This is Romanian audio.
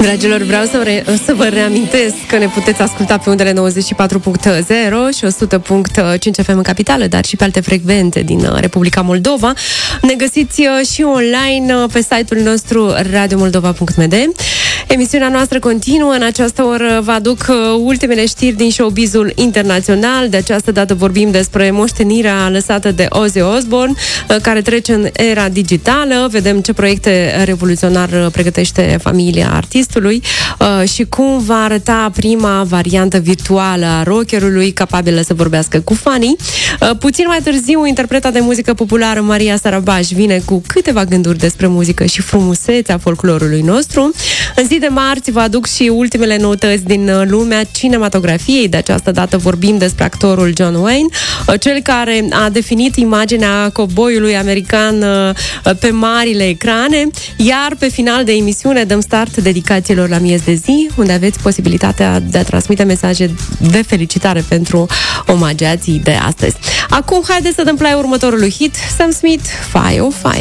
Dragilor, vreau să vă reamintesc că ne puteți asculta pe undele 94.0 și 100.5 FM în capitală, dar și pe alte frecvențe din Republica Moldova. Ne găsiți și online pe site-ul nostru radiomoldova.md. Emisiunea noastră continuă. În această oră vă aduc ultimele știri din showbizul internațional. De această dată vorbim despre moștenirea lăsată de Ozzy Osbourne, care trece în era digitală. Vedem ce proiecte revoluționar pregătește familia artistului și cum va arăta prima variantă virtuală a rockerului, capabilă să vorbească cu fanii. Puțin mai târziu, interpreta de muzică populară Maria Sarabaș vine cu câteva gânduri despre muzică și frumusețea folclorului nostru. În zi de marți vă aduc și ultimele noutăți din lumea cinematografiei. De această dată vorbim despre actorul John Wayne, cel care a definit imaginea cowboyului american pe marile ecrane, iar pe final de emisiune dăm start dedicațiilor la miez de zi, unde aveți posibilitatea de a transmite mesaje de felicitare pentru omagiații de astăzi. Acum, haideți să dăm play următorului hit, Sam Smith, Fire on Fire.